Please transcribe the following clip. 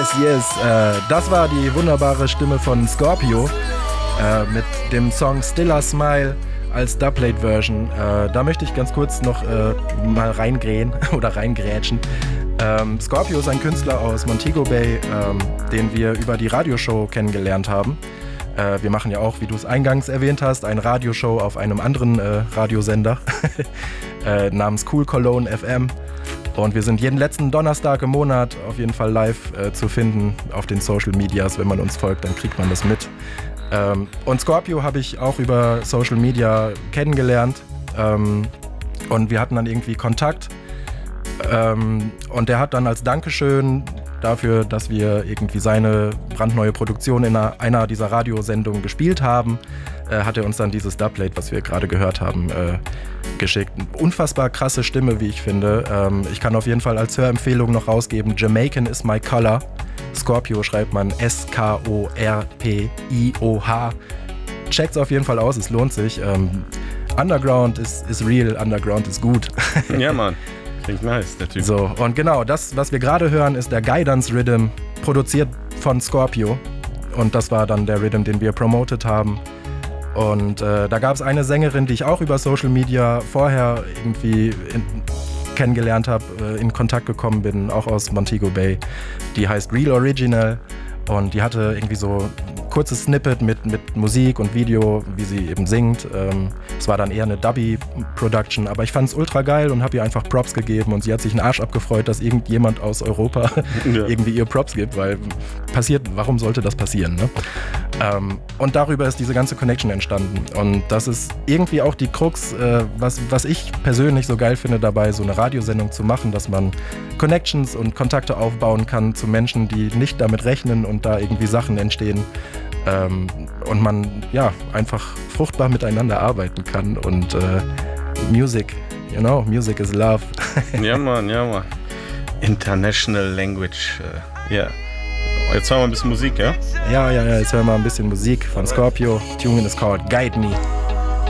Yes. Das war die wunderbare Stimme von Scorpio mit dem Song Still a Smile als Dubplate-Version. Da möchte ich ganz kurz noch mal reingrätschen. Scorpio ist ein Künstler aus Montego Bay, den wir über die Radioshow kennengelernt haben. Wir machen ja auch, wie du es eingangs erwähnt hast, eine Radioshow auf einem anderen Radiosender namens Cool Cologne FM. Und wir sind jeden letzten Donnerstag im Monat auf jeden Fall live zu finden auf den Social Medias. Wenn man uns folgt, dann kriegt man das mit. Und Scorpio habe ich auch über Social Media kennengelernt. Und wir hatten dann irgendwie Kontakt. Und der hat dann als Dankeschön dafür, dass wir irgendwie seine brandneue Produktion in einer dieser Radiosendungen gespielt haben, hat er uns dann dieses Dubplate, was wir gerade gehört haben, geschickt. Unfassbar krasse Stimme, wie ich finde. Ich kann auf jeden Fall als Hörempfehlung noch rausgeben, Jamaican is my color. Scorpio schreibt man Skorpioh. Checkt's auf jeden Fall aus, es lohnt sich. Underground is real, Underground ist gut. Ja, Mann. Klingt nice, der Typ. So, und genau, das, was wir gerade hören, ist der Guidance Rhythm, produziert von Scorpio. Und das war dann der Rhythm, den wir promotet haben. Und da gab es eine Sängerin, die ich auch über Social Media vorher irgendwie kennengelernt habe, in Kontakt gekommen bin, auch aus Montego Bay. Die heißt Real Original und die hatte irgendwie so ein kurzes Snippet mit Musik und Video, wie sie eben singt. Es war dann eher eine Dubby-Production, aber ich fand es ultra geil und habe ihr einfach Props gegeben und sie hat sich einen Arsch abgefreut, dass irgendjemand aus Europa irgendwie ihr Props gibt, weil warum sollte das passieren, ne? Und darüber ist diese ganze Connection entstanden und das ist irgendwie auch die Krux, was ich persönlich so geil finde dabei, so eine Radiosendung zu machen, dass man Connections und Kontakte aufbauen kann zu Menschen, die nicht damit rechnen und da irgendwie Sachen entstehen und man ja einfach fruchtbar miteinander arbeiten kann und Music is love. Ja, Mann. International Language, ja. Jetzt hören wir ein bisschen Musik, ja? Ja, jetzt hören wir ein bisschen Musik von Scorpio. Tune is called Guide Me.